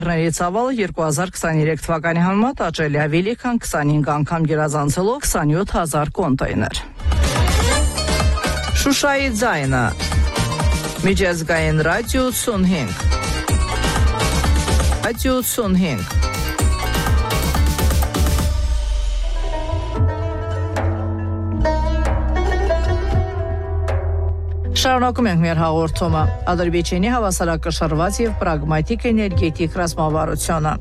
Ծավալը 2023 թվականի համեմատ աճել է ավելի քան 25 անգամ գերազանցելով 27,000 կոնտեյներ։ Շուշայի ձայնը։ Միջազգային ռադիո 85։ Ռադիո 85։ Շարունակում ենք մեր հաղորդումը։ Ադրբեջանի հավասարակշռված եւ պրագմատիկ էներգետիկ ռազմավարությունը։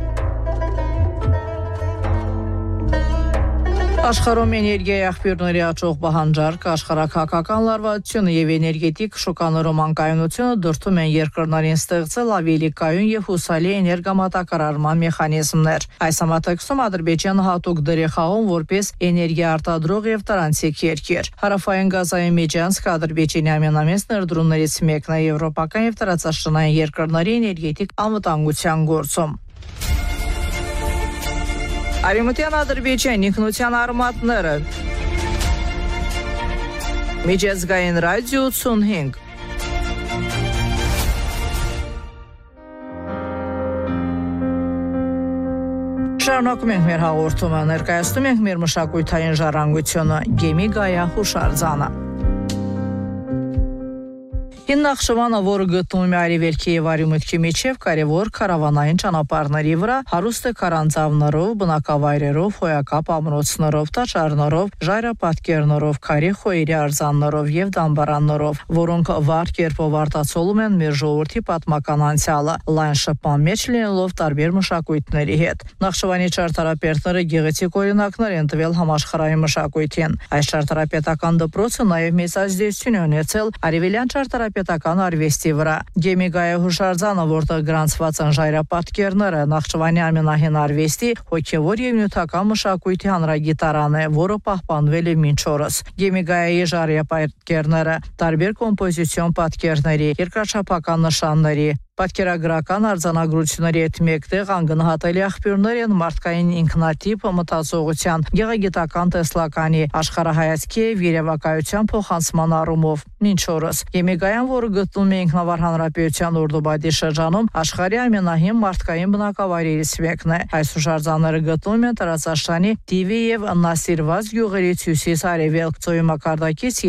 Աշխարհում էներգիայի աղբյուրների աճող պահանջարկը, աշխարհաքաղաքական լարվածությունը եւ էներգետիկ շոկաներում անկայունությունը դրդում են երկրներին ստեղծել ավելի կայուն եւ հուսալի էներգամատակարարման մեխանիզմներ։ Այս համատեքստում Ադրբեջանը հատուկ դեր է խաղում որպես էներգիա արտադրող եւ տրանզիտ երկիր։ Հարավային Գազայի Միջանցքը Ադրբեջանի ամենամեծ ներդրումներից մեկն է եվրոպական եւ տարածաշրջանային երկրների էներգետիկ անվտանգության գործում։ Արևմտյան Ադրբեջան ինքնության արմատները։ Միջազգային ռադիո 85։ Շարունակում ենք մեր հաղորդումը, ներկայացնում ենք մեր մշակութային ժառանգությունը՝ Գեմի Գայա հուշարձանը։ Հին Նախճիվանը, որը գտնվում է արևելքի եւ արևմուտքի միջև կարևոր կարավանային ճանապարհների վրա, հարուստ է քարանձավներով, բնակավայրերով, հոյակապ ամրոցներով, տաճարներով, ժայռապատկերներով, քարի խոյերի արձաններով եւ դամբարաններով, որոնք վառ կերպով արտացոլում են մեր ժողովրդի պատմական անցյալը, լայն շփման մեջ լինելով տարբեր մշակույթների հետ։ Նախճիվանի ճարտարապետները գեղեցիկ օրինակներ են տվել համաշխարհային մշակույթին։ Այս ճարտարապետական դպրոցը նաեւ մեծ ազդեցություն է ունեցել արևելյան ճարտարապետական արվեստի վրա։ Գեմի Գայա հուշարձանը, որտեղ գրանցված են ժայռապատկերները, Նախճիվանի ամենահին արվեստի, հոգևոր եւ նյութական մշակույթի հանրագիտարան է, որը պահպանվել է մինչ օրս։ Գեմի Գայայի ժայռապատկերները տարբեր կոմպոզիցիոն պատկերների, երկրաչափական նշանների, պատկերագրական արձանագրությունների հետ մեկտեղ անգնահատելի աղբյուրներ են մարդկային ինքնատիպ մտածողության, գեղագիտական տեսլականի, աշխարհայացքի եւ երևակայության փոխանցման առումով մինչ օրս։ Գեմի Գայան, որը գտնվում է Ինքնավար Հանրապետության Օրդոբադի շրջանում, աշխարհի ամենահին մարդկային բնակավայրերից մեկն է։ Այս հուշարձանները գտնվում են տարածաշրջանի Տիվի եւ Նասիրվազ գյուղերից հյուսիս-արևելք ծովի մակարդակից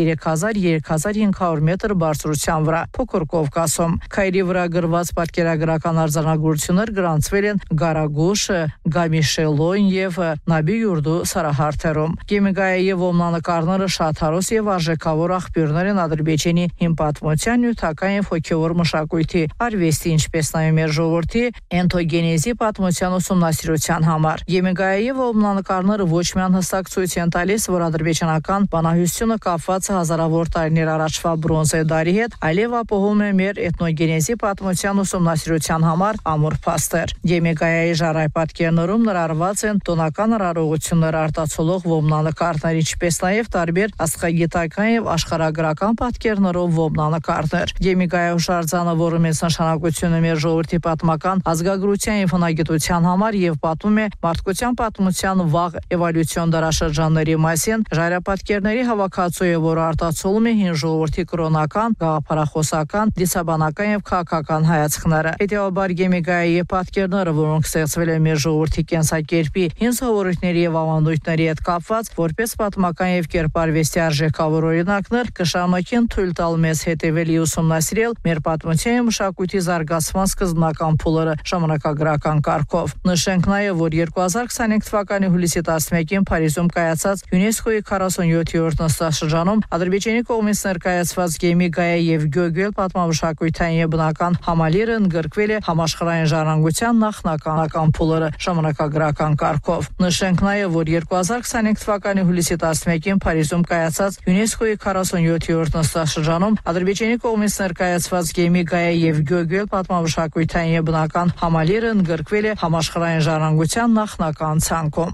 3000-3500 մետր բարձրության վրա, Փոքր Կովկասում։ Քայլի վրա գրված պատկերագրական արձանագրություններ գրանցվել են Գարագուշ, Գամիշելոն եւ Նաբի-Յուրդու սարահարթերում։ Գեմի Գայայի եւ ոմնանկարները շատ հարուստ եւ արժեքավոր աղբյուրներ են Ադրբեջանի հին պատմության, նյութական եւ հոգեվոր մշակույթի, արվեստի, ինչպես նաեւ մեր ժողովրդի էնթոգենեզի պատմության ուսումնասիրության համար։ Գեմի Գայայի եւ ոմնանկարները ոչ միայն հստակ ցույց են տալիս, որ ադրբեջանական բանահյուսությունը կապված է հազարավոր տարիներ առաջվա բրոնզե դարի հետ, այլև ապահովում է մեր էթնոգենեզի պատմության ուսումնասիրության համար ամուր փաստեր։ Գեմի Գայայի ժայռապատկերներում ներառված են տոնական արարողություններ արտացոլող ոմնանկարներ, ինչպես նաեւ տարբեր աստղագիտական եւ աշխարհագրական պատկերներով ոմնանկարներ։ Գեմի Գայա հուշարձանը, որը մեծ նշանակություն է մեր ժողովրդի պատմական ազգագրության եւ հնագիտության համար եւ պատմում է մարդկության պատմության վաղ էվոլյուցիոն դարաշրջանների մասին, ժայռապատկերների հավաքածու է, որը արտացոլում է հին ժողովրդի կրոնական, գաղափարախոսական, դիցաբանական եւ քաղաքական հայացքները։ Հետևաբար Գեմի Գայայի պատկերները, որոնք ստեղծվել են մեր ժողովրդի կենսակերպի, հին սովորույթների եւ ավանդույթների հետ կապված, որպես պատմական եւ կերպարվեստի արժեքավոր օրինակներ, կշարունակեն թույլ տալ մեզ հետևել եւ ուսումնասիրել մեր պատմության եւ մշակույթի զարգացման սկզբնական փուլերը ժամանակագրական կարգով։ Նշենք նաեւ, որ 2025 թվականի հուլիսի 11-ին Փարիզում կայացած ՅՈՒՆԵՍԿՕ-ի 47-րդ նստաշրջանում Ադրբեջանի կողմից ներկայացված Գեմի Գայա եւ Գյոգել պատմամշակութային եւ բնական համալիրը ընդգրկվել է համաշխարհային ժառանգության նախնական փուլերը ժամանակագրական կարգով։ Նշենք նաեւ, որ 2025 թվականի հուլիսի 11-ին Փարիզում կայացած ՅՈՒՆԵՍԿՕ-ի 47-րդ նստաշրջանում Ադրբեջանի կողմից ներկայացված Գեմի Գայա եւ Գյոգել պատմամշակութային եւ բնական համալիրը ընդգրկվել է համաշխարհային ժառանգության նախնական ցանկում։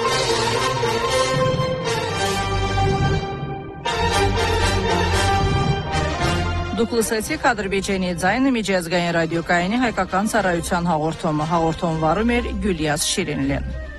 Դուք լսեցիք Ադրբեջանի ձայնը միջազգային ռադիոկայանի հայկական ծառայության հաղորդումը։ Հաղորդում վարում էր Գյուլիաս Շիրինլին։